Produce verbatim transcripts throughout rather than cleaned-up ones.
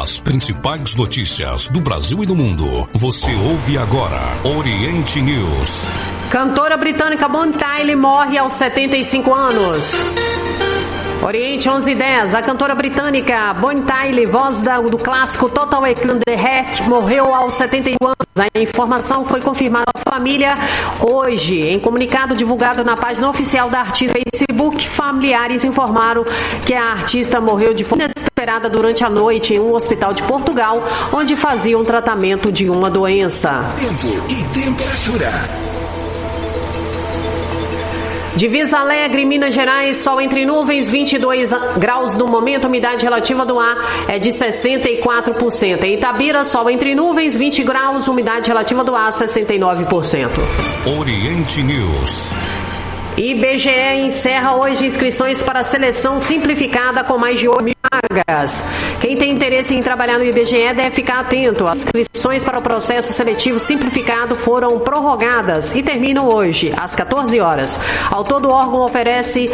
As principais notícias do Brasil e do mundo. Você ouve agora Oriente News. Cantora britânica Bonnie Tyler morre aos setenta e cinco anos. Oriente onze e dez, a cantora britânica Bonnie Tyler, voz da, do clássico Total Eclipse the Heart, morreu aos setenta e um anos. A informação foi confirmada à família hoje. Em comunicado divulgado na página oficial da artista no Facebook, familiares informaram que a artista morreu de forma inesperada durante a noite em um hospital de Portugal, onde fazia um tratamento de uma doença. Tempo e temperatura. Divisa Alegre, Minas Gerais, sol entre nuvens, vinte e dois graus no momento, umidade relativa do ar é de sessenta e quatro por cento. Em Itabira, sol entre nuvens, vinte graus, umidade relativa do ar sessenta e nove por cento. Oriente News. I B G E encerra hoje inscrições para a seleção simplificada com mais de oito mil vagas. Quem tem interesse em trabalhar no I B G E deve ficar atento. As inscrições para o processo seletivo simplificado foram prorrogadas e terminam hoje, às quatorze horas. Ao todo, o órgão oferece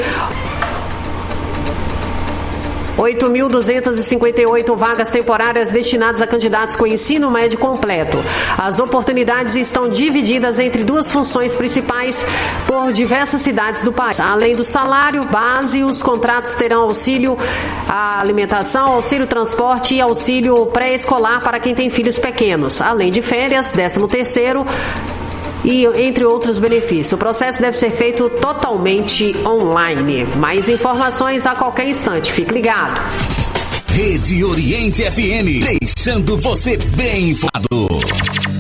oito mil duzentas e cinquenta e oito vagas temporárias destinadas a candidatos com ensino médio completo. As oportunidades estão divididas entre duas funções principais por diversas cidades do país. Além do salário base, os contratos terão auxílio à alimentação, auxílio transporte e auxílio pré-escolar para quem tem filhos pequenos, além de férias, décimo terceiro e entre outros benefícios. O processo deve ser feito totalmente online. Mais informações a qualquer instante. Fique ligado. Rede Oriente F M, deixando você bem informado.